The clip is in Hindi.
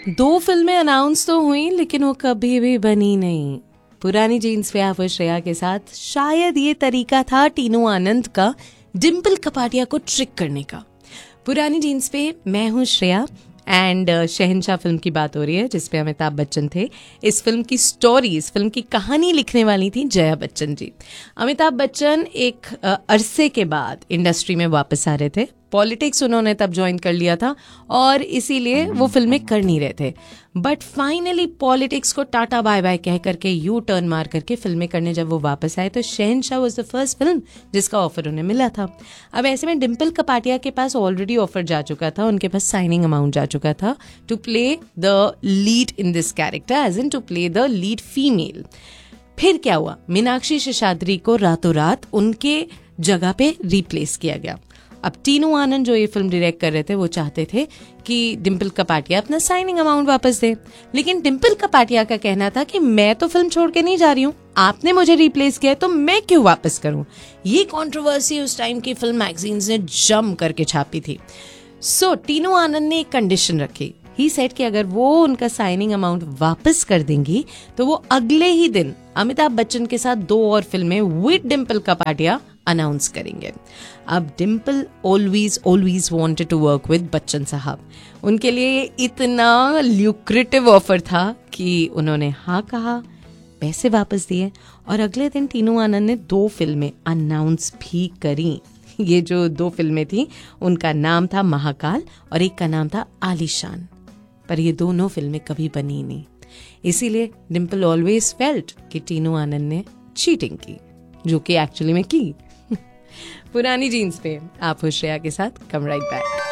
2 फिल्में अनाउंस तो हुई लेकिन वो कभी भी बनी नहीं। पुरानी जीन्स पे आप श्रेया के साथ शायद ये तरीका था टीनू आनंद का डिम्पल कपाड़िया को ट्रिक करने का। पुरानी जीन्स पे मैं हूँ श्रेया एंड शहंशाह फिल्म की बात हो रही है जिसपे अमिताभ बच्चन थे। इस फिल्म की स्टोरी, इस फिल्म की कहानी लिखने वाली थी जया बच्चन जी। अमिताभ बच्चन एक अरसे के बाद इंडस्ट्री में वापस आ रहे थे। पॉलिटिक्स उन्होंने तब ज्वाइन कर लिया था और इसीलिए वो फिल्में कर नहीं रहे थे। बट फाइनली पॉलिटिक्स को टाटा बाय बाय कह करके यू टर्न मार करके फिल्में करने जब वो वापस आए तो शहंशाह वाज द फर्स्ट फिल्म जिसका ऑफर उन्हें मिला था। अब ऐसे में डिम्पल कपाड़िया के पास ऑलरेडी ऑफर जा चुका था, उनके पास साइनिंग अमाउंट जा चुका था to play the lead in this character, as in to play the lead female. फिर क्या हुआ, मीनाक्षी शेषाद्री को रातों रात उनके जगह पे रिप्लेस किया गया। अब टीनू आनंद जो ये फिल्म डायरेक्ट कर रहे थे वो चाहते थे कि डिम्पल कपाड़िया अपना साइनिंग अमाउंट वापस दे, लेकिन डिम्पल कपाड़िया का कहना था कि मैं तो फिल्म छोड़ के नहीं जा रही हूँ, आपने मुझे रिप्लेस किया है तो मैं क्यों वापस करूं। ये कंट्रोवर्सी उस टाइम की फिल्म मैगजीन्स ने जम करके छापी थी। सो टीनू आनंद ने एक कंडीशन रखी। ही सेड कि अगर वो उनका साइनिंग अमाउंट वापस कर देंगी तो वो अगले ही दिन अमिताभ बच्चन के साथ 2 और फिल्में विद डिम्पल कपाड़िया अनाउंस करेंगे। अब Dimple always wanted to work with Bachchan साहब। उनके लिए इतना ल्यूक्रेटिव ऑफर था कि उन्होंने हाँ कहा, पैसे वापस दिए और अगले दिन टीनू आनंद ने 2 फिल्में अनाउंस भी करी। ये जो 2 फिल्में थी उनका नाम था महाकाल और एक का नाम था आलीशान, पर ये दोनों फिल्में कभी बनी नहीं। इसीलिए डिम्पल ऑलवेज फेल्ट कि टीनू आनंद ने चीटिंग की, जो कि एक्चुअली में की। पुरानी जीन्स पे आप श्रेया के साथ कम राइट बैक।